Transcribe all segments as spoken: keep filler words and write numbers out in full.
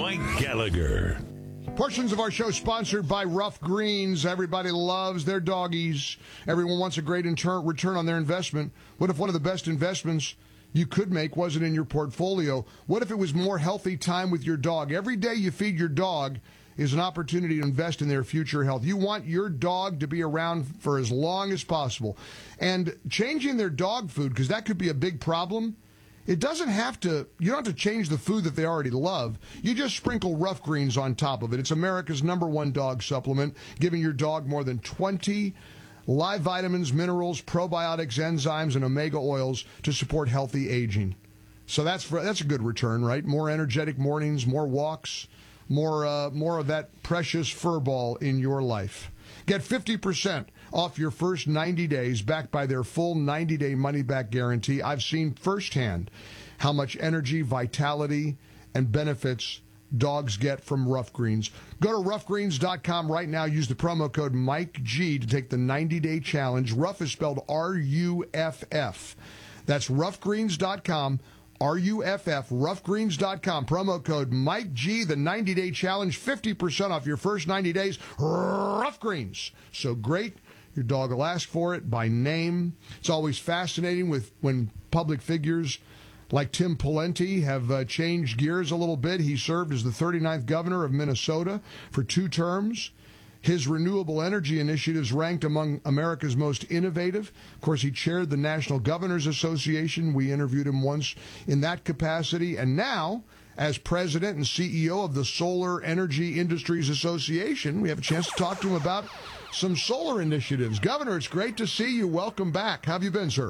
Mike Gallagher. Portions of our show sponsored by Rough Greens. Everybody loves their doggies. Everyone wants a great inter- return on their investment. What if one of the best investments you could make wasn't in your portfolio? What if it was more healthy time with your dog? Every day you feed your dog is an opportunity to invest in their future health. You want your dog to be around for as long as possible. And changing their dog food, because that could be a big problem, it doesn't have to, you don't have to change the food that they already love. You just sprinkle Rough Greens on top of it. It's America's number one dog supplement, giving your dog more than twenty live vitamins, minerals, probiotics, enzymes, and omega oils to support healthy aging. So that's for, that's a good return, right? More energetic mornings, more walks, more uh, more of that precious fur ball in your life. Get fifty percent off your first ninety days, backed by their full ninety-day money-back guarantee. I've seen firsthand how much energy, vitality, and benefits dogs get from Rough Greens. Go to rough greens dot com right now. Use the promo code Mike G to take the ninety-day challenge. Rough is spelled R U F F. That's rough greens dot com. R U F F, rough greens dot com, promo code Mike G, the ninety-day challenge, fifty percent off your first ninety days, Rough Greens. So great, your dog will ask for it by name. It's always fascinating with when public figures like Tim Pawlenty have uh, changed gears a little bit. He served as the thirty-ninth governor of Minnesota for two terms. His renewable energy initiatives ranked among America's most innovative. Of course, he chaired the National Governors Association. We interviewed him once in that capacity. And now, as president and C E O of the Solar Energy Industries Association, we have a chance to talk to him about some solar initiatives. Governor, it's great to see you. Welcome back. How have you been, sir?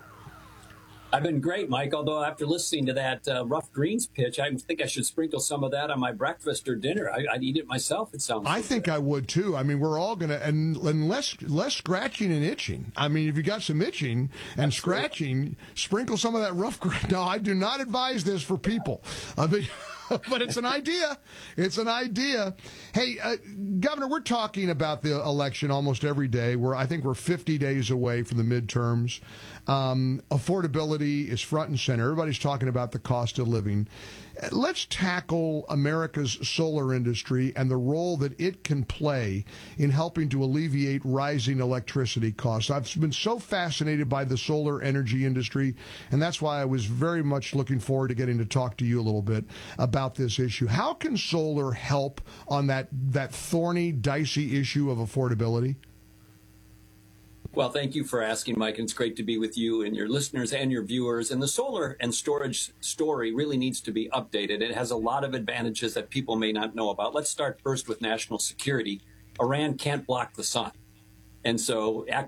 I've been great, Mike, although after listening to that uh, Rough Greens pitch, I think I should sprinkle some of that on my breakfast or dinner. I, I'd eat it myself, it sounds I so think good. I would, too. I mean, we're all going to, and, and less, less scratching and itching. I mean, if you got some itching and That's scratching, true. Sprinkle some of that Rough Greens. No, I do not advise this for people. I mean, but it's an idea. It's an idea. Hey, uh, Governor, we're talking about the election almost every day. We're, I think we're fifty days away from the midterms. Um, affordability is front and center. Everybody's talking about the cost of living. Let's tackle America's solar industry and the role that it can play in helping to alleviate rising electricity costs. I've been so fascinated by the solar energy industry, and that's why I was very much looking forward to getting to talk to you a little bit about this issue. How can solar help on that, that thorny, dicey issue of affordability? Well, thank you for asking, Mike, and it's great to be with you and your listeners and your viewers. And the solar and storage story really needs to be updated. It has a lot of advantages that people may not know about. Let's start first with national security. Iran can't block the sun. And so